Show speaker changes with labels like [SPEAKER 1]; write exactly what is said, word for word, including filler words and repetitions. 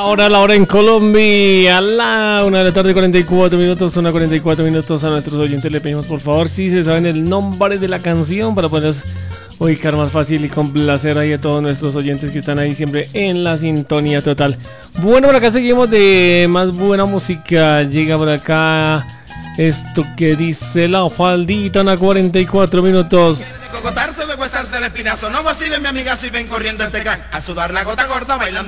[SPEAKER 1] Ahora la hora en Colombia, a la una de la tarde, cuarenta y cuatro minutos, una cuarenta y cuatro minutos. A nuestros oyentes le pedimos por favor si se saben el nombre de la canción para poderlos ubicar más fácil y complacer ahí a todos nuestros oyentes que están ahí siempre en la sintonía total. Bueno, por acá seguimos de más buena música. Llega por acá esto que dice La Faldita a cuarenta y cuatro minutos.
[SPEAKER 2] Cocotarse de huesarse el espinazo. No vacilen mi amiga si ven corriendo el tecan. A sudar la gota gorda bailando.